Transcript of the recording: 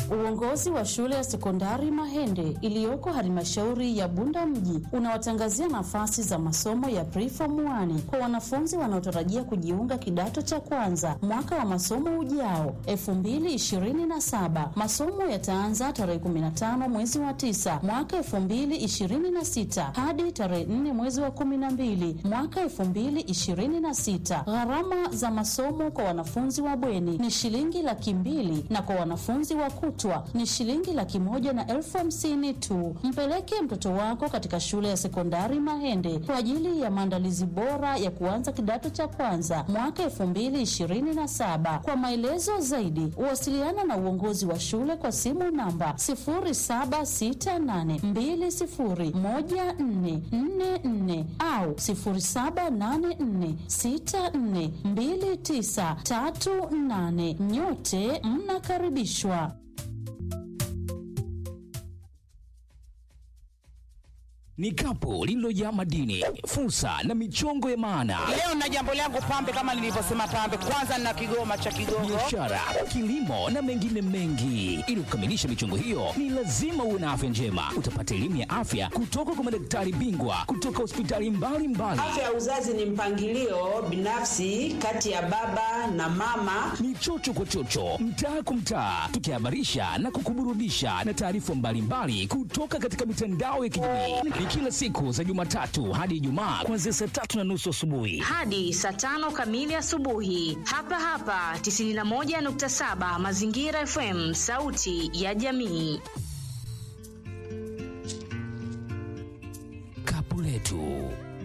Uongozi wa shule ya sekondari Mahende iliyoko halmashauri ya Bunda mji unawatangazia nafasi za masomo ya Preform 1 kwa wanafunzi wanaotarajia kujiunga kidato cha kwanza mwaka wa masomo ujao 2027. Masomo yataanza tarehe 15 mwezi wa 9 mwaka 2026 hadi tarehe 4 mwezi wa 12 mwaka 2026. Gharama za masomo kwa wanafunzi wa bweni ni shilingi 200,000 na kwa wanafunzi wa kutwa ni shilingi 150,000 tu. Mpeleke mtoto wako katika shule ya sekondari Mahende kwa ajili ya maandalizi bora ya kuanza kidato cha kwanza mwaka 2027. Kwa maelezo zaidi, wasiliana na uongozi wa shule kwa simu namba 0768201444 au 0784642938. Nyote mnakaribishwa. Ni kapu lililojaa madini, fursa na michongo ya maana. Leo na jambo langu pambe, kama nilivyosema pambe, kwanza na Kigoma cha Kigogo. Biashara, kilimo na mengine mengi. Ili kukamilisha michongo hiyo, ni lazima uwe na afya njema. Utapata elimu ya afya kutoka kwa madaktari bingwa kutoka hospitali mbalimbali. Afya ya uzazi ni mpangilio binafsi kati ya baba na mama. Ni chocho kwa chocho, mtaa kwa mtaa, tukihabarisha na kukuburudisha na taarifa mbalimbali kutoka katika mitandao ya kijamii. Ni kila siku za Jumatatu hadi Ijumaa kuanzia saa 3:30 asubuhi hadi saa 5 kamili asubuhi. Hapa 91.7 Mazingira FM, sauti ya jamii. Kapu letu.